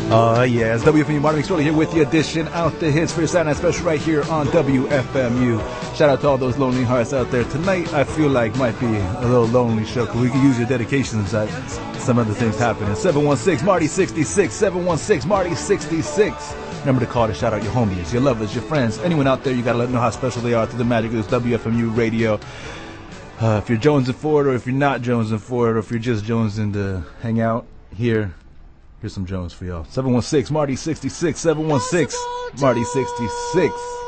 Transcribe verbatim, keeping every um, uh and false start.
Uh, yeah, it's W F M U Martin McSorley here with the edition Out the Hits for your Saturday Night Special right here on W F M U. Shout out to all those lonely hearts out there. Tonight, I feel like might be a little lonely show because we could use your dedications at some other things happening. seven one six Marty sixty-six, seven one six Marty sixty-six. Remember to call to shout out your homies, your lovers, your friends, anyone out there. You got to let them know how special they are through the magic of this W F M U radio. Uh, if you're jonesing for it or if you're not jonesing for it or if you're just jonesing to hang out here, here's some Jones for y'all. seven one six Marty sixty-six, seven one six Marty sixty-six.